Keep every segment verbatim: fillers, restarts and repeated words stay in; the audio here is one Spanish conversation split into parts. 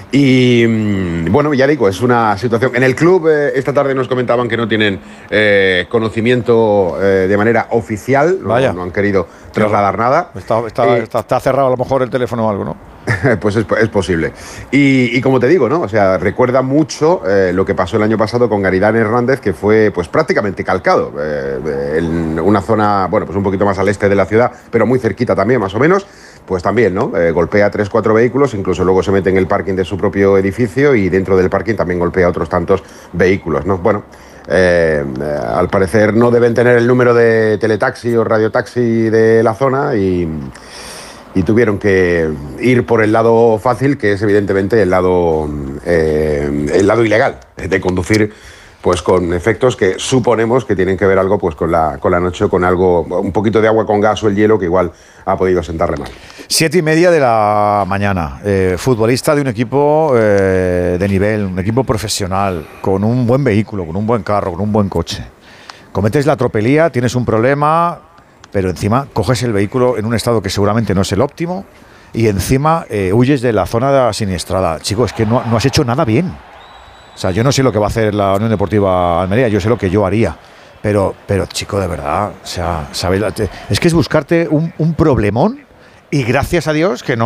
Y bueno, ya digo, es una situación. En el club eh, esta tarde nos comentaban que no tienen eh, conocimiento eh, de manera oficial, no, no han querido trasladar nada. Está, está, eh, está, está cerrado a lo mejor el teléfono o algo, ¿no? Pues es, es posible. Y, y como te digo, ¿no? O sea, recuerda mucho eh, lo que pasó el año pasado con Garidán Hernández, que fue pues prácticamente calcado eh, en una zona, bueno, pues un poquito más al este de la ciudad, pero muy cerquita también, más o menos. Pues también, ¿no? Eh, golpea tres, cuatro vehículos, incluso luego se mete en el parking de su propio edificio y dentro del parking también golpea otros tantos vehículos, ¿no? Bueno, eh, eh, al parecer no deben tener el número de teletaxi o radiotaxi de la zona y, y tuvieron que ir por el lado fácil, que es evidentemente el lado, eh, el lado ilegal de conducir, pues con efectos que suponemos que tienen que ver algo pues con la, con la noche o con algo, un poquito de agua con gas o el hielo que igual ha podido sentarle mal. Siete y media de la mañana, eh, futbolista de un equipo eh, de nivel, un equipo profesional, con un buen vehículo, con un buen carro, con un buen coche. Cometes la tropelía, tienes un problema, pero encima coges el vehículo en un estado que seguramente no es el óptimo y encima eh, huyes de la zona de la siniestrada. Chico, es que no, no has hecho nada bien. O sea, yo no sé lo que va a hacer la Unión Deportiva Almería, yo sé lo que yo haría. Pero, pero chico, de verdad, o sea, ¿sabes? Es que es buscarte un, un problemón y gracias a Dios que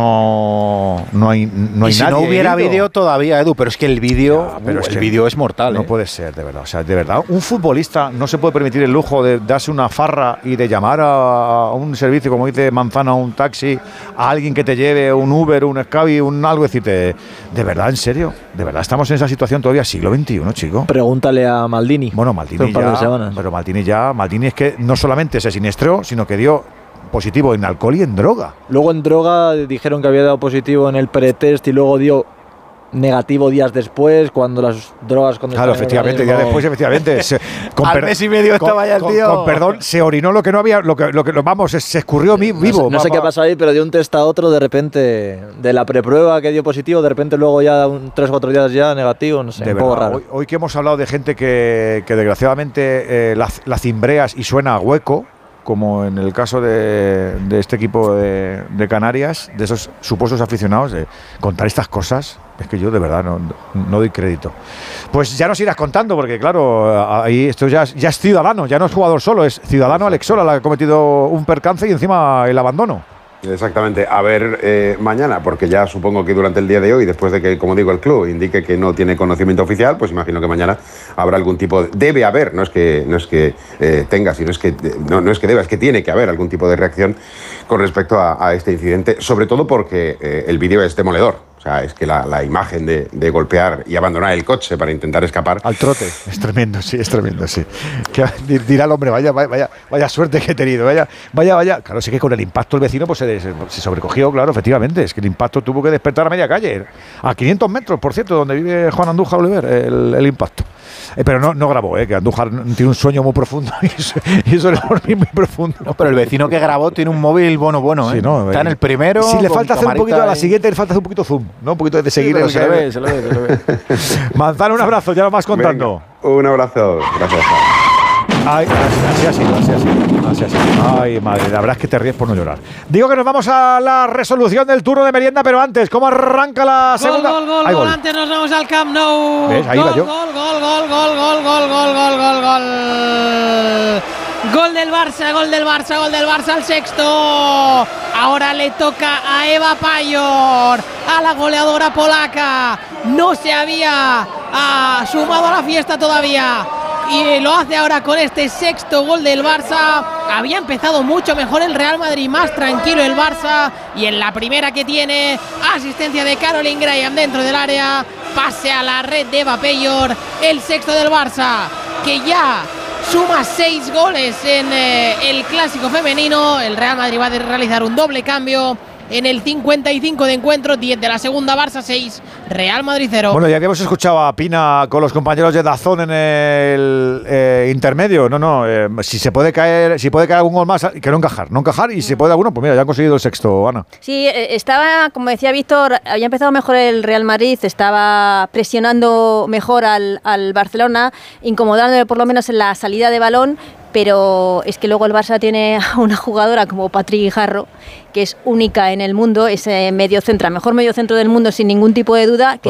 no, no hay, no hay y si nadie. Si no hubiera vídeo todavía, Edu, pero es que el vídeo uh, es, vídeo es mortal. No ¿eh? puede ser, de verdad. O sea, de verdad, un futbolista no se puede permitir el lujo de darse una farra y de llamar a, a un servicio, como dice Manzana, un taxi, a alguien que te lleve, un Uber, un Scavi, un algo, decirte, de verdad, en serio, de verdad, estamos en esa situación todavía siglo veintiuno, chico. Pregúntale a Maldini. Bueno, Maldini ya, pero Maldini ya, Maldini es que no solamente se siniestró, sino que dio positivo en alcohol y en droga. Luego en droga dijeron que había dado positivo en el pretest y luego dio negativo días después, cuando las drogas... Cuando claro, efectivamente, días después, efectivamente. Se, con Al per, mes y medio con, estaba ya el con, tío. Con perdón, se orinó lo que no había, lo que, lo que vamos, se, se escurrió mi, vivo. No, no sé qué pasó ahí, pero de un test a otro, de repente, de la preprueba que dio positivo, de repente luego ya un tres o cuatro días ya negativo, no sé, de un verdad, poco raro. Hoy, hoy que hemos hablado de gente que, que desgraciadamente eh, la, la cimbreas y suena a hueco, como en el caso de, de este equipo de, de Canarias, de esos supuestos aficionados, de contar estas cosas, es que yo de verdad no, no doy crédito. Pues ya nos irás contando, porque claro, ahí esto ya, ya es ciudadano, ya no es jugador solo, es ciudadano Alex Sola, la que ha cometido un percance y encima el abandono. Exactamente, a ver eh, mañana, porque ya supongo que durante el día de hoy, después de que, como digo, el club indique que no tiene conocimiento oficial, pues imagino que mañana habrá algún tipo de, debe haber, no es que no es que eh, tenga, sino es que no, no es que deba, es que tiene que haber algún tipo de reacción con respecto a, a este incidente, sobre todo porque eh, el vídeo es demoledor. O sea, es que la, la imagen de, de golpear y abandonar el coche para intentar escapar... Al trote. Es tremendo, sí, es tremendo, sí. Que dirá el hombre, vaya, vaya, vaya suerte que he tenido, vaya, vaya, vaya. Claro, sí que con el impacto el vecino pues se, se sobrecogió, claro, efectivamente. Es que el impacto tuvo que despertar a media calle. A quinientos metros, por cierto, donde vive Juan Andújar Oliver, el, el impacto. Eh, pero no, no grabó, eh, que Andújar tiene un sueño muy profundo y eso, y eso es dormir muy profundo. No, pero el vecino que grabó tiene un móvil bueno, bueno, ¿eh? Sí, no, está en el primero. Sí, le falta hacer un poquito, a la siguiente le falta hacer un poquito zoom, ¿no? Un poquito de seguir. Sí, el se lo ve, se lo ve, se lo ve. Manzana, un abrazo, ya lo vas contando. Venga, un abrazo, gracias. Ay, así ha sido, así ha sido, así ha sido. Ay, madre, la verdad es que te ríes por no llorar. Digo que nos vamos a la resolución del turno de merienda, pero antes, ¿cómo arranca la segunda? Gol, gol, gol, gol. Antes nos vamos al Camp Nou. ¿Ves? Ahí gol, va yo. Gol, gol, gol, gol, gol, gol, gol, gol, gol, gol. Gol del Barça, gol del Barça, gol del Barça al sexto. Ahora le toca a Eva Payor, a la goleadora polaca. No se había ah, sumado a la fiesta todavía. Y lo hace ahora con este sexto gol del Barça. Había empezado mucho mejor el Real Madrid, más tranquilo el Barça. Y en la primera que tiene, asistencia de Caroline Graham dentro del área. Pase a la red de Eva Payor, el sexto del Barça, que ya suma seis goles en eh, el clásico femenino. El Real Madrid va a realizar un doble cambio en el cincuenta y cinco de encuentro, diez de la segunda, Barça seis, Real Madrid cero. Bueno, ya habíamos escuchado a Pina con los compañeros de Dazón en el eh, intermedio. No, no, eh, si se puede caer, si puede caer algún gol más, que no encajar, no encajar, y si se puede alguno, pues mira, ya han conseguido el sexto, Ana. Sí, estaba, como decía Víctor, había empezado mejor el Real Madrid, estaba presionando mejor al, al Barcelona, incomodándole por lo menos en la salida de balón, pero es que luego el Barça tiene una jugadora como Patrick Guijarro, que es única en el mundo, es eh, mediocentro, mejor mediocentro del mundo sin ningún tipo de duda, que